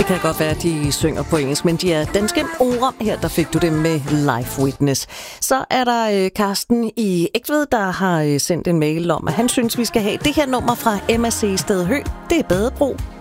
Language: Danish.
Det kan godt være, at de synger på engelsk, men de er danske ord. Her der fik du dem med Live Witness. Så er der Karsten i Egtved, der har sendt en mail om, at han synes, vi skal have det her nummer fra MSC Stedhø. Det er Badebro.